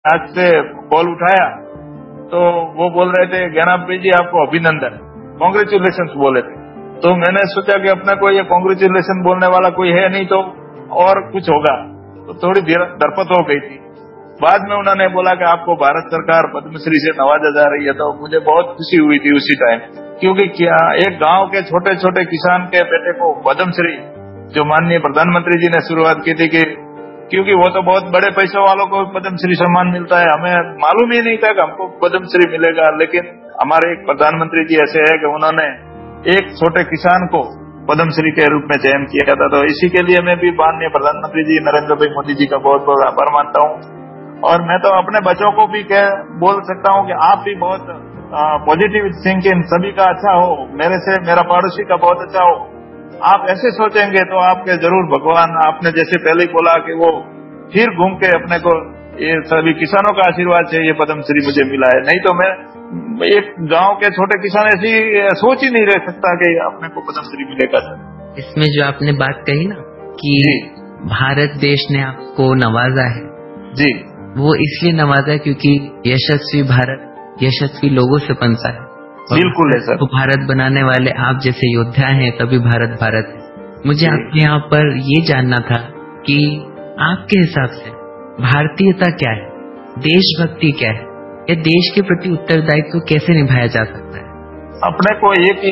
आज से कॉल उठाया तो वो बोल रहे थे ज्ञानाप्रिय जी आपको अभिनंदन, कॉन्ग्रेचुलेशन बोले थे। तो मैंने सोचा कि अपने को ये कॉन्ग्रेचुलेशन बोलने वाला कोई है नहीं तो और कुछ होगा, तो थोड़ी दरपत हो गई थी। बाद में उन्होंने बोला कि आपको भारत सरकार पद्मश्री से नवाजा जा रही है, तो मुझे बहुत खुशी हुई थी उसी टाइम, क्योंकि क्या एक गांव के छोटे छोटे किसान के बेटे को पद्मश्री जो माननीय प्रधानमंत्री जी ने शुरुआत की थी, कि क्योंकि वो तो बहुत बड़े पैसे वालों को पद्मश्री सम्मान मिलता है, हमें मालूम ही नहीं था कि हमको पद्मश्री मिलेगा। लेकिन हमारे एक प्रधानमंत्री जी ऐसे है कि उन्होंने एक छोटे किसान को पद्मश्री के रूप में चयन किया था। तो इसी के लिए मैं भी माननीय प्रधानमंत्री जी नरेंद्र भाई मोदी जी का बहुत बहुत आभार मानता हूँ। और मैं तो अपने बच्चों को भी बोल सकता हूँ कि आप भी बहुत पॉजिटिव थिंकिंग, सभी का अच्छा हो, मेरे से मेरा पड़ोसी का बहुत अच्छा हो, आप ऐसे सोचेंगे तो आपके जरूर भगवान, आपने जैसे पहले ही बोला कि वो फिर घूम के अपने को, ये सभी किसानों का आशीर्वाद से ये पद्मश्री मुझे मिला है। नहीं तो मैं एक गांव के छोटे किसान ऐसी सोच ही नहीं रह सकता कि अपने को पद्मश्री मिलेगा। इसमें जो आपने बात कही ना कि भारत देश ने आपको नवाजा है जी, वो इसलिए नवाजा है क्योंकि यशस्वी भारत यशस्वी लोगों से बनता है। बिल्कुल है सर। तो भारत बनाने वाले आप जैसे योद्धा हैं, तभी भारत भारत है। मुझे आपके यहाँ पर ये जानना था कि आपके हिसाब से भारतीयता क्या है, देशभक्ति क्या है, या देश के प्रति उत्तरदायित्व कैसे निभाया जा सकता है? अपने को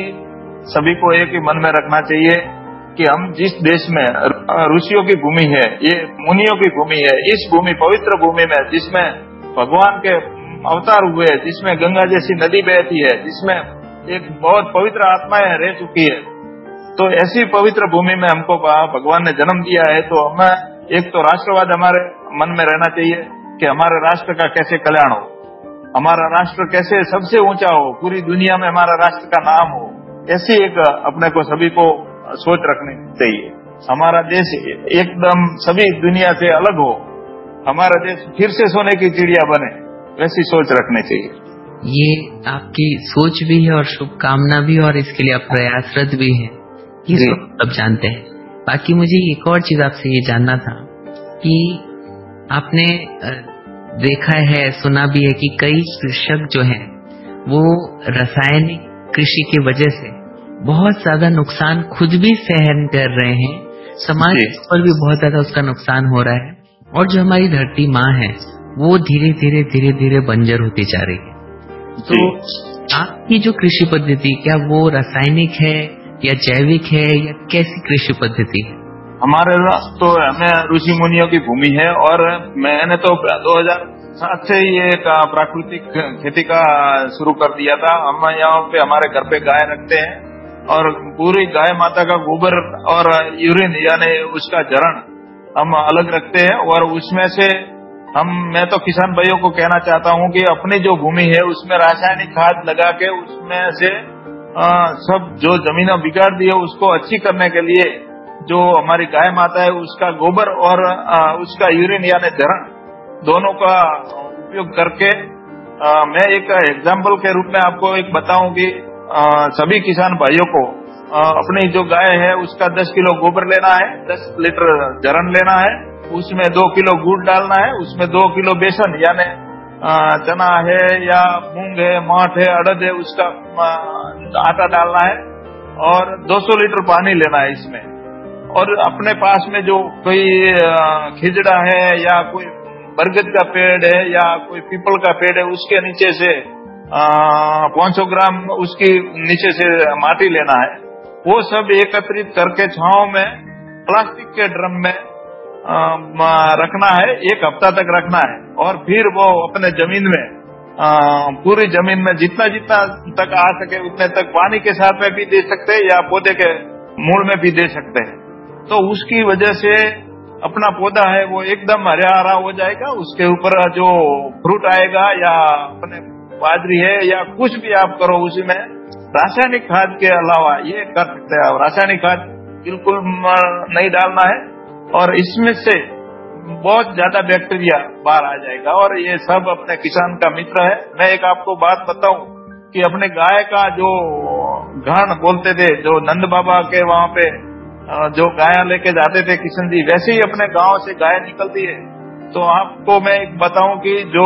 सभी को एक ही मन में रखना चाहिए कि हम जिस देश में ऋषियों की भूमि है, ये मुनियों की भूमि है, इस भूमि पवित्र भूमि में जिसमें भगवान के अवतार हुए, जिसमें गंगा जैसी नदी बहती है, जिसमें एक बहुत पवित्र आत्माएं रह चुकी है, तो ऐसी पवित्र भूमि में हमको भगवान ने जन्म दिया है। तो हमें एक तो राष्ट्रवाद हमारे मन में रहना चाहिए कि हमारे राष्ट्र का कैसे कल्याण हो, हमारा राष्ट्र कैसे सबसे ऊंचा हो, पूरी दुनिया में हमारा राष्ट्र का नाम हो, ऐसी एक अपने को सभी को सोच रखनी चाहिए। हमारा देश एकदम सभी दुनिया से अलग हो, हमारा देश फिर से सोने की चिड़िया बने, वैसी सोच रखनी चाहिए। ये आपकी सोच भी है और शुभकामना भी, और इसके लिए आप प्रयासरत भी हैं, ये सब जानते हैं। बाकी मुझे एक और चीज आपसे ये जानना था कि आपने देखा है, सुना भी है कि कई कृषक जो हैं वो रासायनिक कृषि की वजह से बहुत ज्यादा नुकसान खुद भी सहन कर रहे हैं, समाज पर भी बहुत ज्यादा उसका नुकसान हो रहा है, और जो हमारी धरती माँ है वो धीरे धीरे बंजर होती जा रही है। तो आपकी जो कृषि पद्धति, क्या वो रासायनिक है या जैविक है या कैसी कृषि पद्धति है? हमारे तो हमें ऋषि मुनियों की भूमि है, और मैंने तो 2007 से ये प्राकृतिक खेती का शुरू कर दिया था। हम यहाँ पे हमारे घर पे गाय रखते हैं, और पूरी गाय माता का गोबर और यूरिन यानी उसका जरण हम अलग रखते हैं, और उसमें से मैं तो किसान भाइयों को कहना चाहता हूँ कि अपनी जो भूमि है उसमें रासायनिक खाद लगा के उसमें से सब जो जमीन बिगाड़ दी है उसको अच्छी करने के लिए जो हमारी गाय माता है उसका गोबर और उसका यूरिन यानी जरण दोनों का उपयोग करके मैं एक एग्जाम्पल के रूप में आपको एक बताऊं कि सभी किसान भाइयों को अपनी जो गाय है उसका 10 किलो गोबर लेना है, 10 लीटर जरण लेना है, उसमें 2 किलो गुड़ डालना है, उसमें 2 किलो बेसन यानी चना है या मूंग है, माठ है, अड़द है, उसका आटा डालना है, और 200 लीटर पानी लेना है इसमें। और अपने पास में जो कोई खिजड़ा है या कोई बरगद का पेड़ है या कोई पीपल का पेड़ है उसके नीचे से 500 ग्राम उसकी नीचे से माटी लेना है, वो सब एकत्रित करके छांव में प्लास्टिक के ड्रम में रखना है, 1 हफ्ता तक रखना है, और फिर वो अपने जमीन में पूरी जमीन में जितना जितना तक आ सके उतने तक पानी के साथ में भी दे सकते हैं या पौधे के मूल में भी दे सकते हैं। तो उसकी वजह से अपना पौधा है वो एकदम हरा हरा हो जाएगा, उसके ऊपर जो फ्रूट आएगा या अपने बाजरी है या कुछ भी आप करो उसी में रासायनिक खाद के अलावा ये कर सकते हैं। रासायनिक खाद बिल्कुल नहीं डालना है, और इसमें से बहुत ज्यादा बैक्टीरिया बाहर आ जाएगा, और ये सब अपने किसान का मित्र है। मैं एक आपको बात बताऊं कि अपने गाय का जो घाण बोलते थे, जो नंद बाबा के वहां पे जो गाय लेके जाते थे किशन जी, वैसे ही अपने गांव से गाय निकलती है। तो आपको मैं एक बताऊं कि जो